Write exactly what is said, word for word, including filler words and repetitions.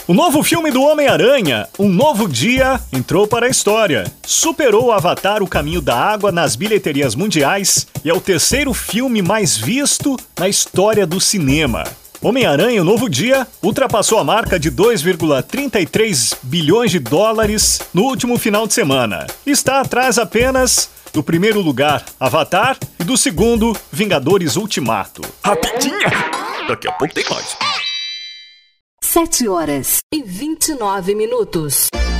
O novo filme do Homem-Aranha, Um Novo Dia, entrou para a história. Superou Avatar: O Caminho da Água nas bilheterias mundiais e é o terceiro filme mais visto na história do cinema. Homem-Aranha: Um Novo Dia ultrapassou a marca de dois vírgula trinta e três bilhões de dólares no último final de semana. Está atrás apenas do primeiro lugar, Avatar, e do segundo, Vingadores Ultimato. Rapidinha! Daqui a pouco tem mais. Sete horas e vinte e nove minutos.